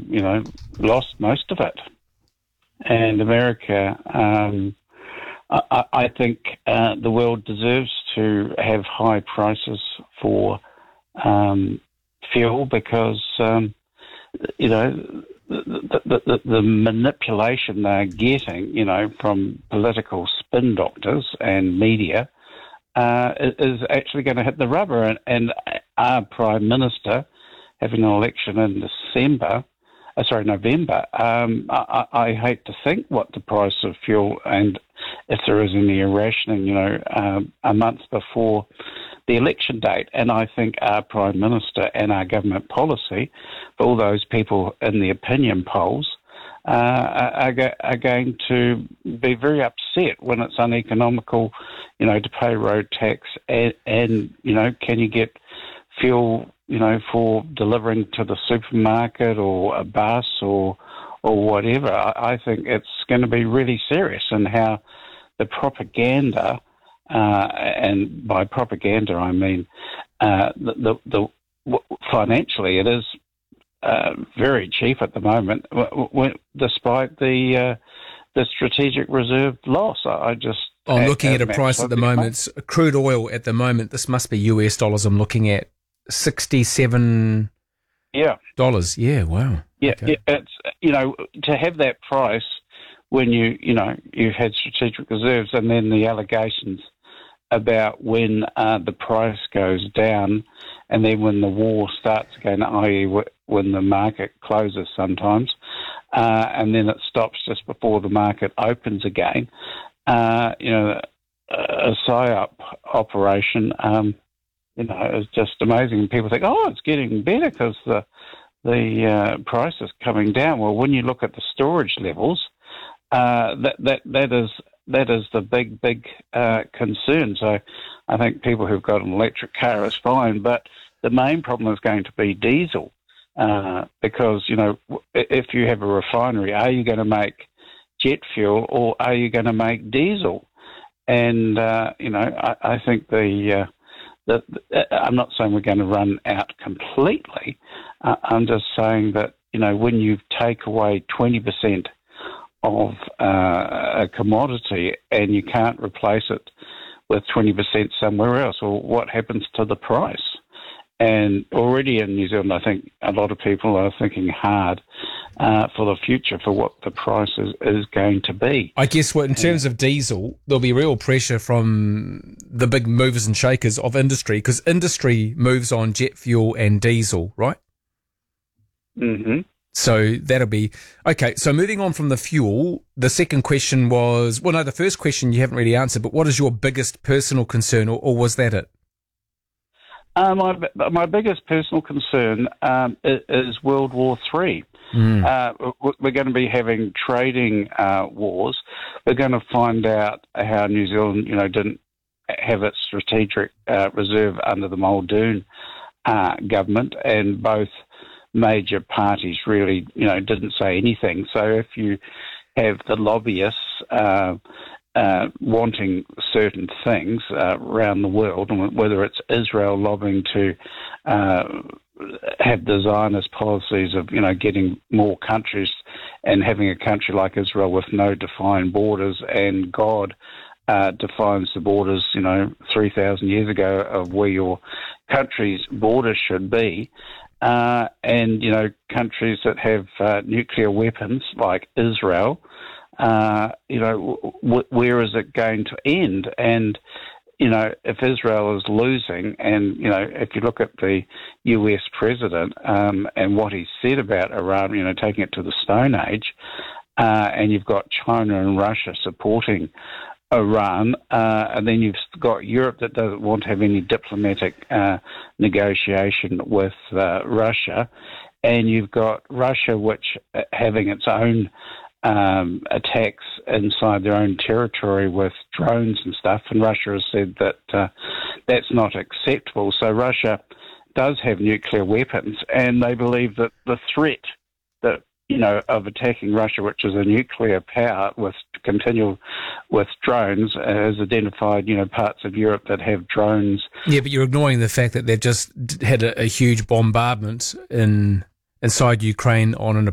lost most of it. And America, I think the world deserves to have high prices for fuel because, the manipulation they're getting, from political spin doctors and media is actually going to hit the rubber. And our Prime Minister, having an election in November, I hate to think what the price of fuel, and if there is any rationing, a month before the election date. And I think our Prime Minister and our government policy, for all those people in the opinion polls, are going to be very upset when it's uneconomical, to pay road tax and can you get fuel, for delivering to the supermarket or a bus or whatever. I think it's going to be really serious in how the propaganda, and by propaganda I mean financially it is very cheap at the moment, despite the strategic reserve loss. I'm looking at a price at the moment. Crude oil at the moment, this must be US dollars I'm looking at, $67. Yeah. Yeah, wow. Yeah, okay. It's, to have that price when you've had strategic reserves, and then the allegations about when the price goes down and then when the war starts again, i.e. when the market closes sometimes, and then it stops just before the market opens again. A PSYOP operation, is just amazing. People think, it's getting better because the price is coming down. Well, when you look at the storage levels, that is the big concern. So I think people who've got an electric car is fine, but the main problem is going to be diesel, because if you have a refinery, are you going to make jet fuel or are you going to make diesel? And I think I'm not saying we're going to run out completely. I'm just saying that when you take away 20% of a commodity and you can't replace it with 20% somewhere else, well, what happens to the price? And already in New Zealand, I think a lot of people are thinking hard for the future for what the price is going to be. I guess in terms of diesel, there'll be real pressure from the big movers and shakers of industry, because industry moves on jet fuel and diesel, right? Mm-hmm. So that'll be... Okay, so moving on from the fuel, the second question was... Well, no, the first question you haven't really answered, but what is your biggest personal concern, or was that it? My biggest personal concern is World War III. We're going to be having trading wars. We're going to find out how New Zealand, didn't have its strategic reserve under the Muldoon government, and both major parties really, didn't say anything. So if you have the lobbyists wanting certain things around the world, whether it's Israel lobbying to have the Zionist policies of, getting more countries and having a country like Israel with no defined borders, and God defines the borders, 3,000 years ago of where your country's borders should be. And, countries that have nuclear weapons like Israel, where is it going to end? And, if Israel is losing, and, if you look at the US president and what he said about Iran, taking it to the Stone Age, and you've got China and Russia supporting Iran, and then you've got Europe that doesn't want to have any diplomatic negotiation with Russia, and you've got Russia which having its own attacks inside their own territory with drones and stuff, and Russia has said that that's not acceptable. So Russia does have nuclear weapons, and they believe that the threat that of attacking Russia, which is a nuclear power with continual with drones, has identified parts of Europe that have drones. Yeah, but you're ignoring the fact that they've just had a huge bombardment inside Ukraine on